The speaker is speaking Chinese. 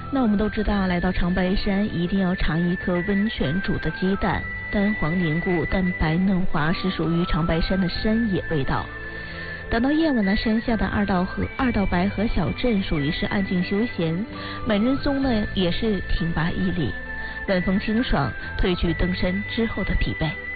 那我们都知道，来到长白山一定要尝一颗温泉煮的鸡蛋，蛋黄凝固，蛋白嫩滑，是属于长白山的山野味道。等到夜晚呢，山下的二道白河小镇属于是安静休闲，美人松呢也是挺拔屹立，晚风清爽，褪去登山之后的疲惫。